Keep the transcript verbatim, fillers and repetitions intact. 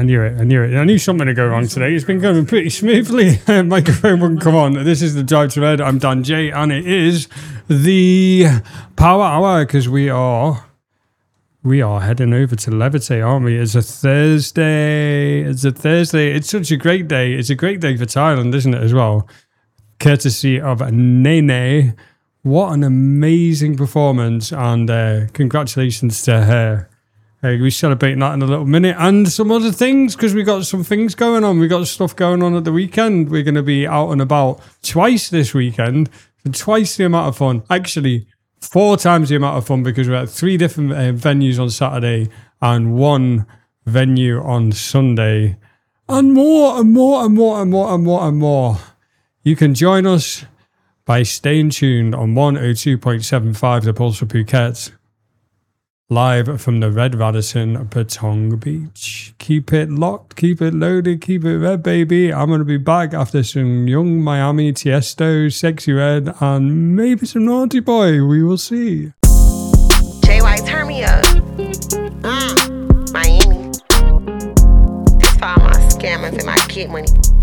I knew it. I knew it. I knew something would go wrong today. It's been going pretty smoothly. Microphone wouldn't come on. This is the Drive to Red. I'm Dan J, and it is the Power Hour because we are we are heading over to Levitate, aren't we? It's a Thursday. It's a Thursday. It's such a great day. It's a great day for Thailand, isn't it? As well, courtesy of Nene. What an amazing performance, and uh, congratulations to her. Uh, we're celebrating that in a little minute, and some other things, because we got some things going on. We got stuff going on at the weekend. We're going to be out and about twice this weekend, twice the amount of fun. Actually, four times the amount of fun, because we're at three different uh, venues on Saturday and one venue on Sunday, and more and more and more and more and more and more. You can join us by staying tuned on one oh two point seven five The Pulse for Phuket. Live from the Red Radisson Patong Beach. Keep it locked, keep it loaded, keep it red, baby. I'm going to be back after some Young Miami, Tiesto, Sexy Red, and maybe some Naughty Boy. We will see. J Y, turn me up. Mm, Miami. That's for all my scammers and my kid money.